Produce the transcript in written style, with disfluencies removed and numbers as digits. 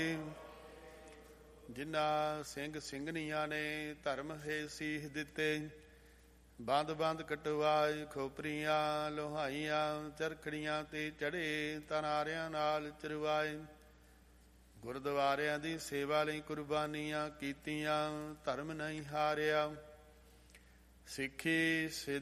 ਜਿਨ੍ਹਾਂ ਸਿੰਘ ਸਿੰਘਣੀਆਂ ਨੇ ਧਰਮ ਹੈ ਸੀਸ ਦਿੱਤੇ, ਬੰਦ ਬੰਦ ਕਟਵਾਏ, ਖੋਪਰੀਆਂ ਲੋਹਾਈਆਂ ਚਰਖੜੀਆਂ ਤੇ ਚੜੇ, ਤਨਾਰਿਆਂ ਨਾਲ ਚਰਵਾਏ। ਗੁਰਦੁਆਰਿਆਂ ਦੀ ਸੇਵਾ ਲਈ ਕੁਰਬਾਨੀਆਂ ਕੀਤੀਆਂ, ਧਰਮ ਨਹੀਂ ਹਾਰਿਆ। ਸਿੱਖੀ